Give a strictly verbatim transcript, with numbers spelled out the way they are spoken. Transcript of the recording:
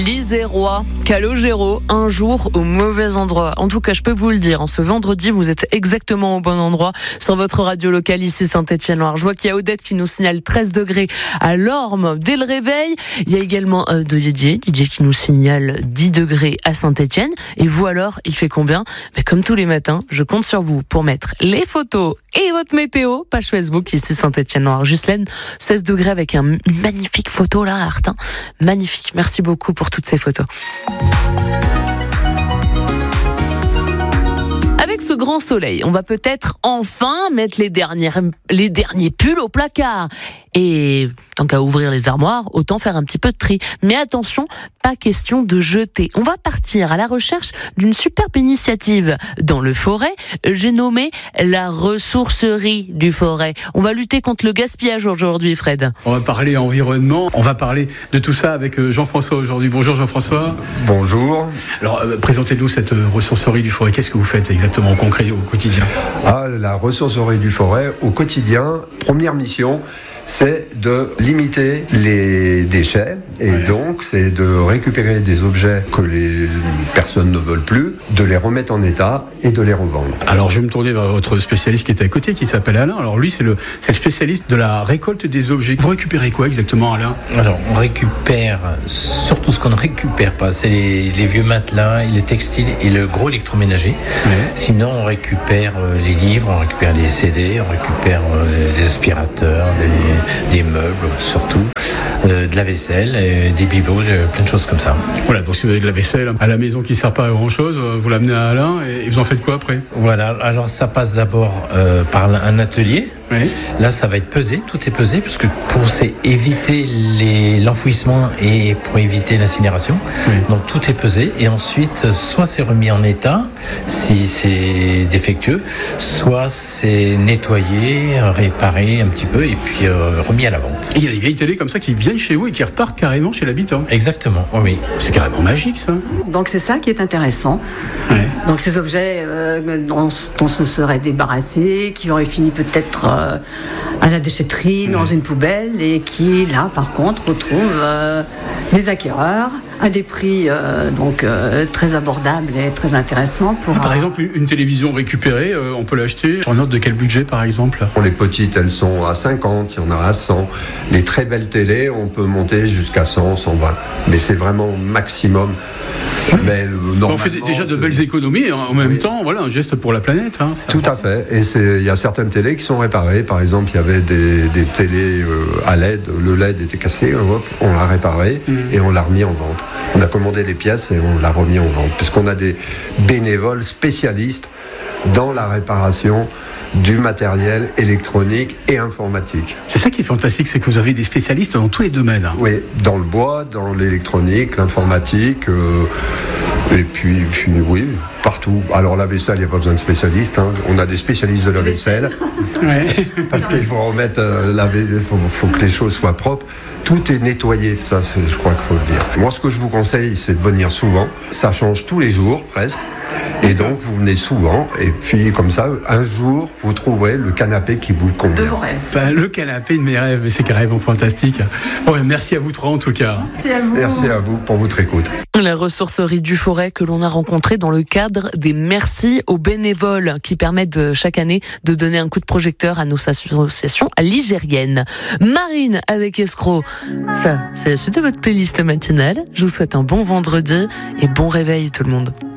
L'Isérois, Calogero, un jour au mauvais endroit. En tout cas, je peux vous le dire, en ce vendredi, vous êtes exactement au bon endroit sur votre radio locale ici Saint-Étienne-Loire. Je vois qu'il y a Odette qui nous signale treize degrés à l'Orme dès le réveil. Il y a également euh, de Didier, Didier qui nous signale dix degrés à Saint-Étienne. Et vous alors, il fait combien? Mais comme tous les matins, je compte sur vous pour mettre les photos et votre météo, page Facebook ici Saint-Étienne-Loire. Ghislaine, seize degrés avec un, une magnifique photo là, Artin. Magnifique. Merci beaucoup pour toutes ces photos. Avec ce grand soleil, on va peut-être enfin mettre les dernières, les derniers pulls au placard. Et tant qu'à ouvrir les armoires, autant faire un petit peu de tri. Mais attention, pas question de jeter. On va partir à la recherche d'une superbe initiative dans le Forêt. J'ai nommé la ressourcerie du Forêt. On va lutter contre le gaspillage aujourd'hui, Fred. On va parler environnement, on va parler de tout ça avec Jean-François aujourd'hui. Bonjour Jean-François. Bonjour. Alors, euh, présentez-nous cette ressourcerie du Forêt. Qu'est-ce que vous faites exactement au concret, au quotidien? Ah, la ressourcerie du Forêt, au quotidien, première mission, c'est de limiter les déchets et ouais. donc c'est de récupérer des objets que les personnes ne veulent plus, de les remettre en état et de les revendre. Alors je vais me tourner vers votre spécialiste qui est à côté, qui s'appelle Alain. Alors lui c'est le, c'est le spécialiste de la récolte des objets. Vous récupérez quoi exactement, Alain? Alors on récupère surtout ce qu'on ne récupère pas, c'est les, les vieux matelas, le textile et le gros électroménager. Ouais. Sinon on récupère les livres, on récupère les C D, on récupère les aspirateurs, des des meubles surtout, euh, de la vaisselle, euh, des bibelots, euh, plein de choses comme ça. Voilà, donc si vous avez de la vaisselle à la maison qui ne sert pas à grand chose, vous l'amenez à Alain et vous en faites quoi après? Voilà, alors ça passe d'abord euh, par un atelier. Oui. Là, ça va être pesé, tout est pesé, parce que pour c'est éviter les, l'enfouissement et pour éviter l'incinération. Oui. Donc tout est pesé et ensuite, soit c'est remis en état si c'est défectueux, soit c'est nettoyé, réparé un petit peu et puis euh, remis à la vente. Et il y a des vieilles télés comme ça qui viennent chez vous et qui repartent carrément chez l'habitant. Exactement, oui. C'est carrément magique ça. Donc c'est ça qui est intéressant. Ouais. Donc ces objets euh, dont, dont on se serait débarrassé, qui auraient fini peut-être euh, à la déchetterie, mmh. dans une poubelle, et qui, là, par contre, retrouvent euh, des acquéreurs à des prix euh, donc euh, très abordables et très intéressants. Pour, ah, par euh... exemple, une télévision récupérée, euh, on peut l'acheter sur un ordre de quel budget, par exemple? Pour les petites, elles sont à cinquante, il y en a à cent. Les très belles télés, on peut monter jusqu'à cent, cent vingt. Mais c'est vraiment maximum. Mais, euh, on fait déjà de belles économies hein, en même oui. temps, voilà, un geste pour la planète. Hein, Tout important. à fait. Et il y a certaines télés qui sont réparées. Par exemple, il y avait des, des télés euh, à L E D. Le L E D était cassé, hop, on l'a réparé mmh. et on l'a remis en vente. On a commandé les pièces et on l'a remis en vente. Parce qu'on a des bénévoles spécialistes dans la réparation du matériel électronique et informatique. C'est ça qui est fantastique, c'est que vous avez des spécialistes dans tous les domaines. Hein. Oui, dans le bois, dans l'électronique, l'informatique, euh, et puis, puis oui, partout. Alors la vaisselle, il n'y a pas besoin de spécialistes. Hein. On a des spécialistes de la vaisselle. Ouais. Parce qu'il faut remettre euh, la vaisselle, il faut, faut que les choses soient propres. Tout est nettoyé, ça, c'est, je crois qu'il faut le dire. Moi, ce que je vous conseille, c'est de venir souvent. Ça change tous les jours, presque. Et donc, vous venez souvent, et puis comme ça, un jour, vous trouverez le canapé qui vous convient. De vos rêves. Ben, le canapé de mes rêves, mais c'est carrément fantastique. Bon, ben, merci à vous trois en tout cas. Merci à vous. Merci à vous pour votre écoute. La ressourcerie du Forêt que l'on a rencontrée dans le cadre des merci aux bénévoles qui permettent chaque année de donner un coup de projecteur à nos associations ligériennes. Marine avec Escroc, ça, c'est la suite de votre playlist matinale. Je vous souhaite un bon vendredi et bon réveil tout le monde.